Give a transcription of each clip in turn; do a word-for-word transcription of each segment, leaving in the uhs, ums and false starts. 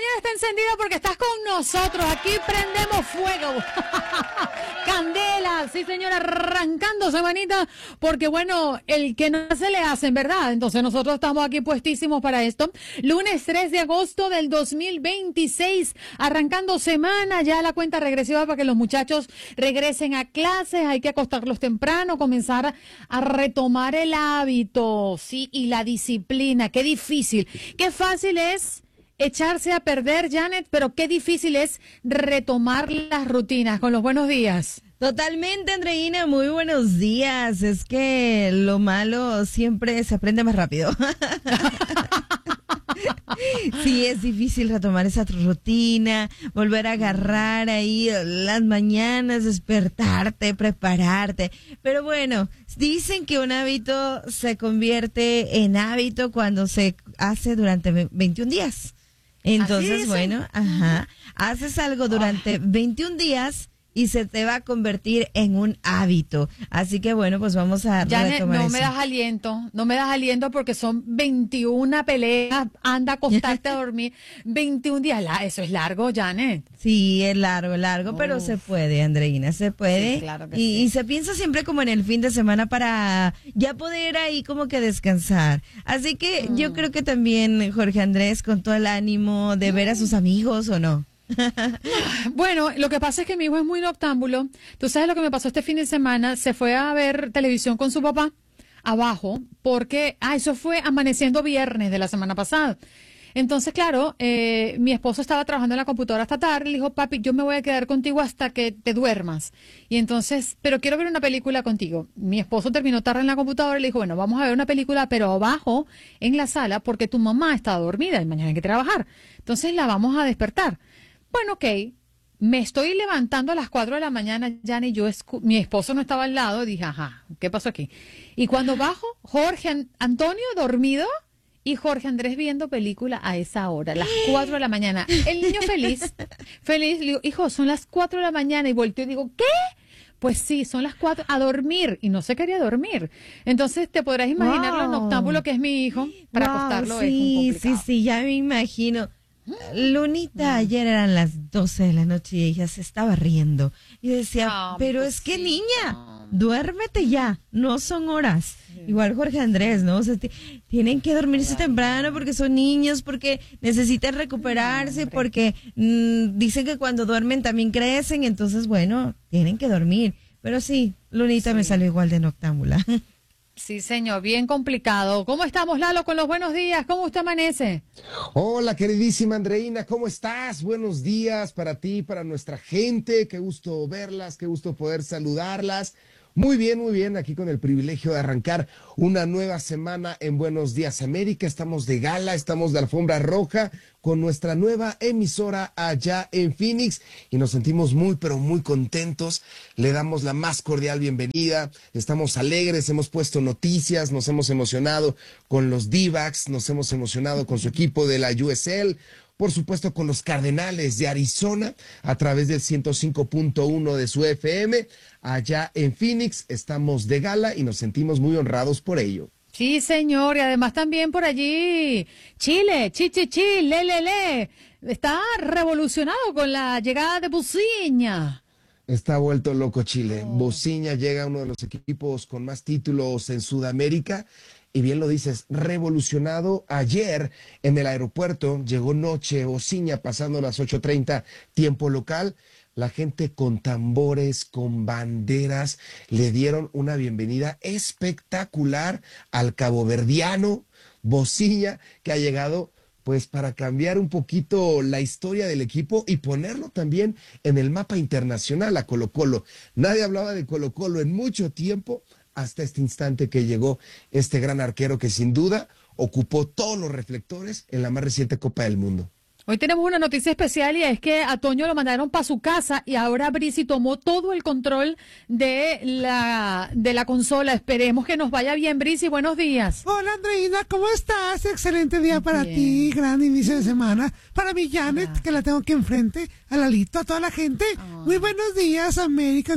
mañana está encendida porque estás con nosotros. Aquí prendemos fuego. Candela, sí señora, arrancando semanita, porque bueno, el que no se le hacen, ¿verdad? Entonces nosotros estamos aquí puestísimos para esto. Lunes tres de agosto del dos mil veintiséis, arrancando semana, ya la cuenta regresiva para que los muchachos regresen a clases, hay que acostarlos temprano, comenzar a retomar el hábito, sí, y la disciplina. Qué difícil, qué fácil es echarse a perder, Janet, pero qué difícil es retomar las rutinas. Con los buenos días. Totalmente, Andreina, muy buenos días. Es que lo malo siempre se aprende más rápido. Sí, es difícil retomar esa rutina, volver a agarrar ahí las mañanas, despertarte, prepararte. Pero bueno, dicen que un hábito se convierte en hábito cuando se hace durante veintiún días. Entonces, bueno, ajá, haces algo durante veintiún días y se te va a convertir en un hábito. Así que bueno, pues vamos a Janet, retomar no eso. me das aliento, no me das aliento porque son veintiuna peleas, anda a acostarte a dormir, veintiún días, eso es largo, Janet. Sí, es largo, largo, Uf. pero se puede, Andreina, se puede. Sí, claro que y, sí. y se piensa siempre como en el fin de semana para ya poder ahí como que descansar. Así que mm. yo creo que también Jorge Andrés con todo el ánimo de ver a sus amigos, ¿o no? Bueno, lo que pasa es que mi hijo es muy noctámbulo. Tú sabes lo que me pasó este fin de semana. Se fue a ver televisión con su papá abajo porque, ah, eso fue amaneciendo viernes de la semana pasada. Entonces, claro, eh, mi esposo estaba trabajando en la computadora hasta tarde. Le dijo, papi, yo me voy a quedar contigo hasta que te duermas. Y entonces, pero quiero ver una película contigo. Mi esposo terminó tarde en la computadora y le dijo, bueno, vamos a ver una película, pero abajo en la sala porque tu mamá está dormida y mañana hay que trabajar. Entonces la vamos a despertar. Bueno, ok, me estoy levantando a las cuatro de la mañana, Jan, y yo, escu- mi esposo no estaba al lado, dije, ajá, ¿qué pasó aquí? Y cuando bajo, Jorge An- Antonio dormido y Jorge Andrés viendo película a esa hora, las cuatro de la mañana. El niño feliz, feliz, le digo, hijo, son las cuatro de la mañana, y volteo y digo, ¿qué? Pues sí, son las cuatro, a dormir, y no se quería dormir. Entonces te podrás imaginar Wow. lo noctámbulo que es mi hijo, para Wow, acostarlo sí, es un complicado. Sí, sí, ya me imagino. Lunita, ayer eran las doce de la noche y ella se estaba riendo. Y decía, Ah, pero es que niña, duérmete ya, no son horas. Sí. Igual Jorge Andrés, ¿no? O sea, t- tienen que dormirse temprano porque son niños, porque necesitan recuperarse, porque mmm, dicen que cuando duermen también crecen, entonces bueno, tienen que dormir. Pero sí, Lunita sí. Me salió igual de noctámbula. Sí, señor, bien complicado. ¿Cómo estamos, Lalo, con los buenos días? ¿Cómo usted amanece? Hola, queridísima Andreina, ¿cómo estás? Buenos días para ti, para nuestra gente. Qué gusto verlas, qué gusto poder saludarlas. Muy bien, muy bien, aquí con el privilegio de arrancar una nueva semana en Buenos Días América. Estamos de gala, estamos de alfombra roja con nuestra nueva emisora allá en Phoenix y nos sentimos muy, pero muy contentos. Le damos la más cordial bienvenida, estamos alegres, hemos puesto noticias, nos hemos emocionado con los D-backs, nos hemos emocionado con su equipo de la U S L, por supuesto con los Cardenales de Arizona a través del ciento cinco punto uno de su F M. Allá en Phoenix estamos de gala y nos sentimos muy honrados por ello. Sí, señor, y además también por allí Chile, chi, chi, chi, le, le, le, está revolucionado con la llegada de Bociña. Está vuelto loco Chile. Oh. Bociña llega a uno de los equipos con más títulos en Sudamérica. Y bien lo dices, revolucionado ayer en el aeropuerto, llegó noche Bociña pasando las ocho treinta tiempo local, la gente con tambores, con banderas, le dieron una bienvenida espectacular al caboverdiano Bociña, que ha llegado pues para cambiar un poquito la historia del equipo y ponerlo también en el mapa internacional a Colo-Colo. Nadie hablaba de Colo-Colo en mucho tiempo, hasta este instante que llegó este gran arquero que sin duda ocupó todos los reflectores en la más reciente Copa del Mundo. Hoy tenemos una noticia especial y es que a Toño lo mandaron para su casa y ahora Brisi tomó todo el control de la de la consola. Esperemos que nos vaya bien, Brisi. Buenos días. Hola, Andreina, ¿cómo estás? Excelente día para bien. Ti, gran inicio de semana. Para mi Janet, ah. que la tengo aquí enfrente, a Lalito, a toda la gente. Ah. Muy buenos días, América.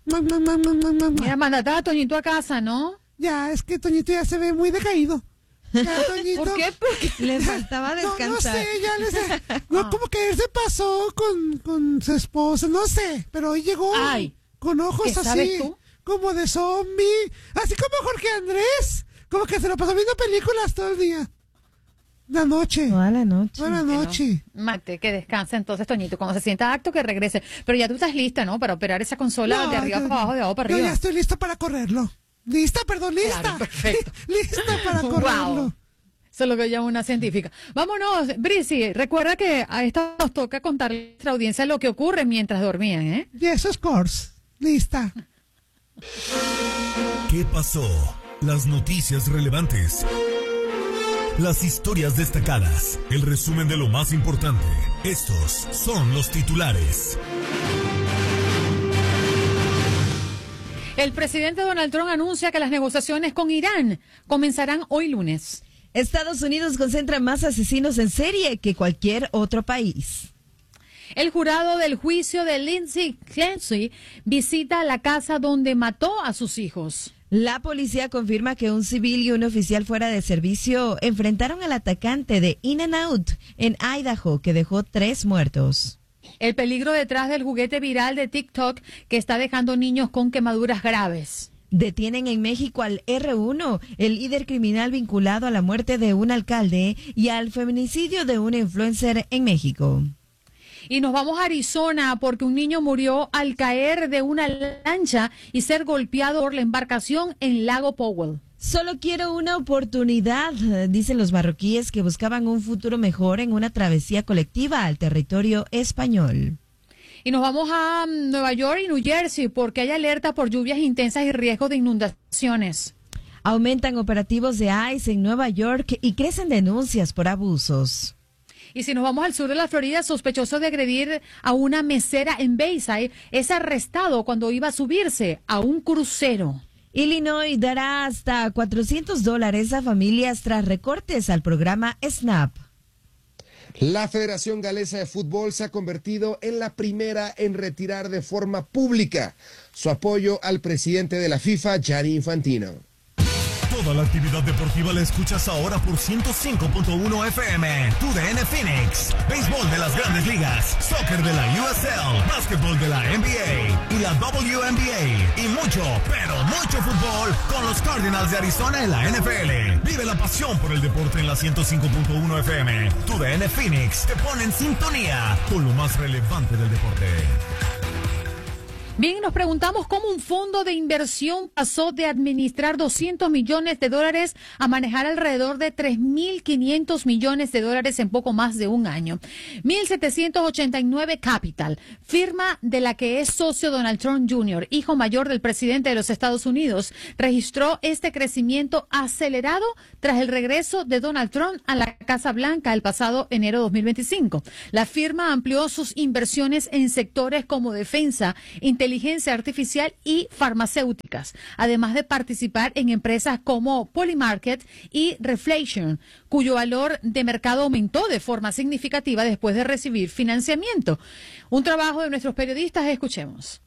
Mira, mandate a Toñito a casa, ¿no? Ya, es que Toñito ya se ve muy decaído. Ya, Toñito. ¿Por qué? Porque Le faltaba No, no descansar. sé, ya les... No, como que él se pasó con, con su esposa, no sé, pero hoy llegó Ay, con ojos ¿qué así, sabes tú? como de zombie, así como Jorge Andrés, como que se lo pasó viendo películas todo el día. La noche. Toda la noche. Toda la noche. Mate, que descanse entonces, Toñito. Cuando se sienta acto, que regrese. Pero ya tú estás lista, ¿no? Para operar esa consola No, de arriba yo- para abajo, de abajo para Yo arriba. ya estoy listo para correrlo. Lista, perdón, lista. Claro, perfecto. Lista para Wow. correrlo. Eso es lo que llama una científica. Vámonos, Brisi. Recuerda que a esta nos toca contarle a nuestra audiencia lo que ocurre mientras dormían, ¿eh? Yes, of course. Lista. ¿Qué pasó? Las noticias relevantes. Las historias destacadas. El resumen de lo más importante. Estos son los titulares. El presidente Donald Trump anuncia que las negociaciones con Irán comenzarán hoy lunes. Estados Unidos concentra más asesinos en serie que cualquier otro país. El jurado del juicio de Lindsay Clancy visita la casa donde mató a sus hijos. La policía confirma que un civil y un oficial fuera de servicio enfrentaron al atacante de In-N-Out en Idaho, que dejó tres muertos. El peligro detrás del juguete viral de TikTok que está dejando niños con quemaduras graves. Detienen en México al erre uno, el líder criminal vinculado a la muerte de un alcalde y al feminicidio de una influencer en México. Y nos vamos a Arizona porque un niño murió al caer de una lancha y ser golpeado por la embarcación en Lago Powell. Solo quiero una oportunidad, dicen los marroquíes que buscaban un futuro mejor en una travesía colectiva al territorio español. Y nos vamos a mm, Nueva York y New Jersey porque hay alerta por lluvias intensas y riesgo de inundaciones. Aumentan operativos de ICE en Nueva York y crecen denuncias por abusos. Y si nos vamos al sur de la Florida, sospechoso de agredir a una mesera en Bayside es arrestado cuando iba a subirse a un crucero. Illinois dará hasta cuatrocientos dólares a familias tras recortes al programa SNAP. La Federación Galesa de Fútbol se ha convertido en la primera en retirar de forma pública su apoyo al presidente de la FIFA, Gianni Infantino. Toda la actividad deportiva la escuchas ahora por ciento cinco punto uno F M. Tu D N Phoenix. Béisbol de las Grandes Ligas. Soccer de la U S L. Básquetbol de la N B A. Y la W N B A. Y mucho, pero mucho fútbol con los Cardinals de Arizona en la N F L. Vive la pasión por el deporte en la ciento cinco punto uno F M. Tu D N Phoenix te pone en sintonía con lo más relevante del deporte. Bien, nos preguntamos cómo un fondo de inversión pasó de administrar doscientos millones de dólares a manejar alrededor de tres mil quinientos millones de dólares en poco más de un año. mil setecientos ochenta y nueve Capital, firma de la que es socio Donald Trump junior, hijo mayor del presidente de los Estados Unidos, registró este crecimiento acelerado tras el regreso de Donald Trump a la Casa Blanca el pasado enero de dos mil veinticinco. La firma amplió sus inversiones en sectores como defensa, inteligencia artificial y farmacéuticas, además de participar en empresas como Polymarket y Reflation, cuyo valor de mercado aumentó de forma significativa después de recibir financiamiento. Un trabajo de nuestros periodistas, escuchemos.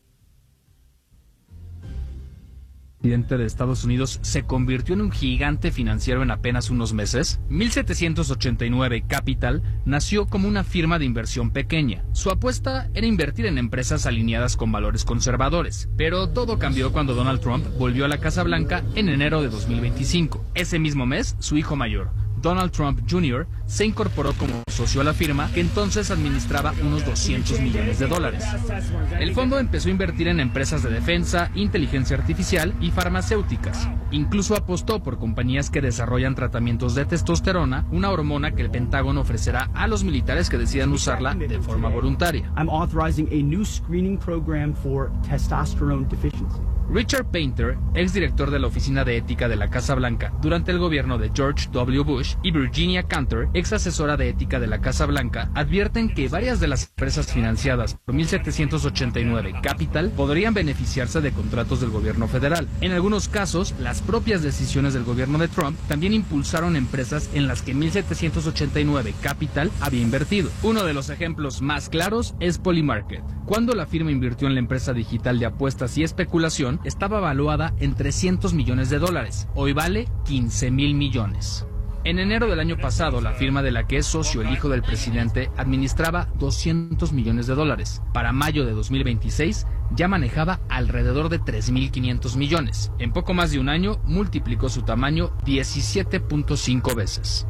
El presidente de Estados Unidos se convirtió en un gigante financiero en apenas unos meses. mil setecientos ochenta y nueve Capital nació como una firma de inversión pequeña. Su apuesta era invertir en empresas alineadas con valores conservadores, pero todo cambió cuando Donald Trump volvió a la Casa Blanca en enero de dos mil veinticinco. Ese mismo mes, su hijo mayor, Donald Trump junior, se incorporó como socio a la firma, que entonces administraba unos doscientos millones de dólares. El fondo empezó a invertir en empresas de defensa, inteligencia artificial y farmacéuticas. Incluso apostó por compañías que desarrollan tratamientos de testosterona, una hormona que el Pentágono ofrecerá a los militares que decidan usarla de forma voluntaria. I'm authorizing a new screening program for testosterone deficiency. Richard Painter, exdirector de la Oficina de Ética de la Casa Blanca durante el gobierno de George W. Bush, y Virginia Cantor, ex asesora de ética de la Casa Blanca, advierten que varias de las empresas financiadas por mil setecientos ochenta y nueve Capital podrían beneficiarse de contratos del gobierno federal. En algunos casos, las propias decisiones del gobierno de Trump también impulsaron empresas en las que mil setecientos ochenta y nueve Capital había invertido. Uno de los ejemplos más claros es Polymarket. Cuando la firma invirtió en la empresa digital de apuestas y especulación, estaba valuada en trescientos millones de dólares. Hoy vale quince mil millones. En enero del año pasado, la firma de la que es socio el hijo del presidente administraba doscientos millones de dólares. Para mayo de dos mil veintiséis ya manejaba alrededor de tres mil quinientos millones. En poco más de un año multiplicó su tamaño diecisiete punto cinco veces.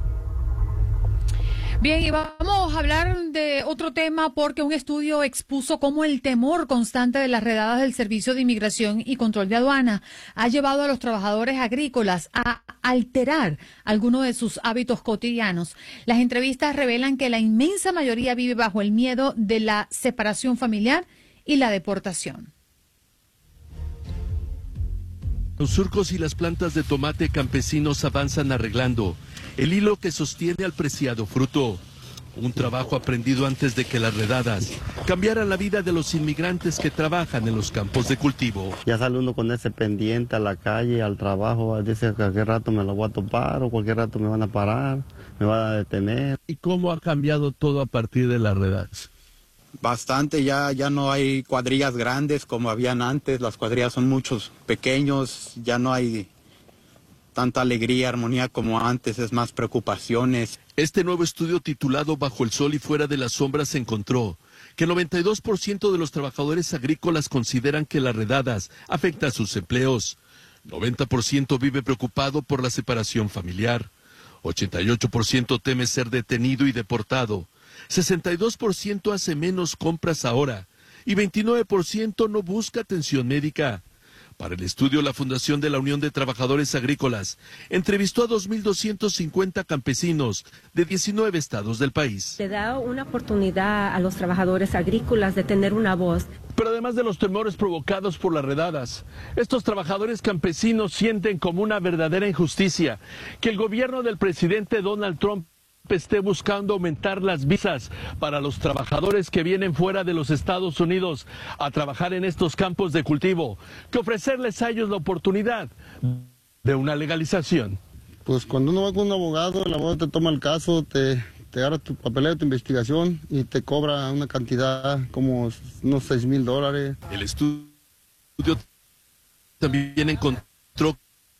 Bien, y vamos a hablar de otro tema porque un estudio expuso cómo el temor constante de las redadas del Servicio de Inmigración y Control de Aduana ha llevado a los trabajadores agrícolas a alterar algunos de sus hábitos cotidianos. Las entrevistas revelan que la inmensa mayoría vive bajo el miedo de la separación familiar y la deportación. Los surcos y las plantas de tomate campesinos avanzan arreglando el hilo que sostiene al preciado fruto. Un trabajo aprendido antes de que las redadas cambiaran la vida de los inmigrantes que trabajan en los campos de cultivo. Ya sale uno con ese pendiente a la calle, al trabajo, dice que cualquier rato me lo voy a topar o cualquier rato me van a parar, me van a detener. ¿Y cómo ha cambiado todo a partir de las redadas? Bastante, ya, ya no hay cuadrillas grandes como habían antes, las cuadrillas son muchos pequeños, ya no hay tanta alegría, armonía como antes, es más preocupaciones. Este nuevo estudio titulado Bajo el sol y fuera de las sombras encontró que el noventa y dos por ciento de los trabajadores agrícolas consideran que las redadas afectan sus empleos. noventa por ciento vive preocupado por la separación familiar. ochenta y ocho por ciento teme ser detenido y deportado. sesenta y dos por ciento hace menos compras ahora y veintinueve por ciento no busca atención médica. Para el estudio, la Fundación de la Unión de Trabajadores Agrícolas entrevistó a dos mil doscientos cincuenta campesinos de diecinueve estados del país. Le da una oportunidad a los trabajadores agrícolas de tener una voz. Pero además de los temores provocados por las redadas, estos trabajadores campesinos sienten como una verdadera injusticia que el gobierno del presidente Donald Trump esté buscando aumentar las visas para los trabajadores que vienen fuera de los Estados Unidos a trabajar en estos campos de cultivo, que ofrecerles a ellos la oportunidad de una legalización. Pues cuando uno va con un abogado, el abogado te toma el caso, te, te agarra tu papeleo, tu investigación y te cobra una cantidad como unos seis mil dólares. El estudio también encontró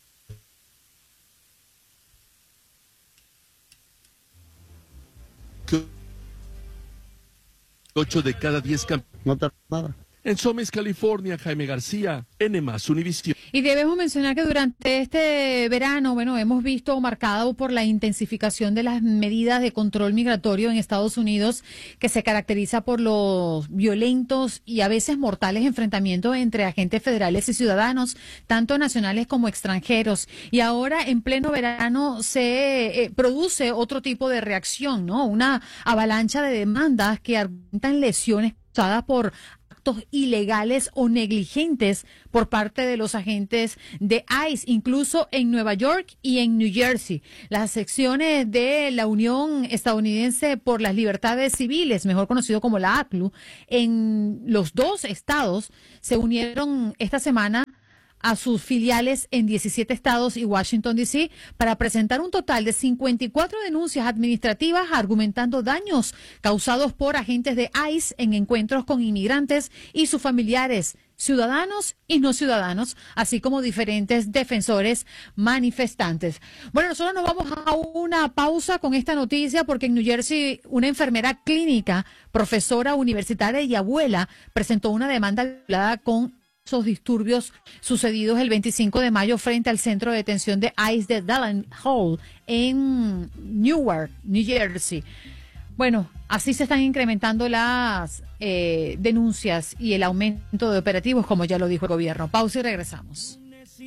ocho de cada diez campesinos. No te nada. En Somes, California, Jaime García, N más Univisión. Y debemos mencionar que durante este verano, bueno, hemos visto marcado por la intensificación de las medidas de control migratorio en Estados Unidos, que se caracteriza por los violentos y a veces mortales enfrentamientos entre agentes federales y ciudadanos, tanto nacionales como extranjeros. Y ahora, en pleno verano, se eh, produce otro tipo de reacción, ¿no? Una avalancha de demandas que argumentan lesiones causadas por actos ilegales o negligentes por parte de los agentes de ICE, incluso en Nueva York y en New Jersey. Las secciones de la Unión Estadounidense por las Libertades Civiles, mejor conocido como la A C L U, en los dos estados se unieron esta semana a sus filiales en diecisiete estados y Washington, D C, para presentar un total de cincuenta y cuatro denuncias administrativas argumentando daños causados por agentes de ICE en encuentros con inmigrantes y sus familiares, ciudadanos y no ciudadanos, así como diferentes defensores manifestantes. Bueno, nosotros nos vamos a una pausa con esta noticia porque en New Jersey una enfermera clínica, profesora universitaria y abuela presentó una demanda violada con esos disturbios sucedidos el veinticinco de mayo frente al centro de detención de ICE de Dallin Hall en Newark, New Jersey. Bueno, así se están incrementando las eh, denuncias y el aumento de operativos, como ya lo dijo el gobierno. Pausa y regresamos.